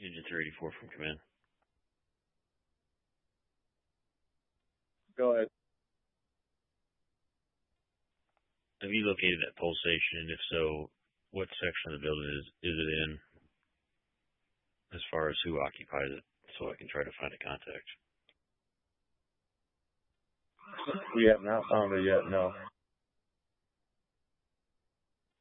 Engine 384 from command. Go ahead. Have you located that pulsation? And if so, what section of the building is it in? As far as who occupies it, so I can try to find a contact. We have not found it yet, no.